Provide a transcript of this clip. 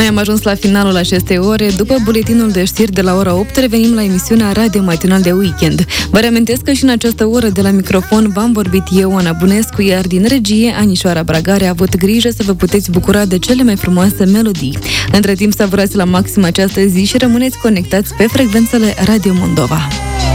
Noi am ajuns la finalul acestei ore. După buletinul de știri de la ora 8, revenim la emisiunea Radio Matinal de Weekend. Vă reamintesc că și în această oră de la microfon v-am vorbit eu, Ana Bunescu, iar din regie, Anișoara Bragare a avut grijă să vă puteți bucura de cele mai frumoase melodii. Între timp, savurați la maxim această zi și rămâneți conectați pe frecvențele Radio Moldova.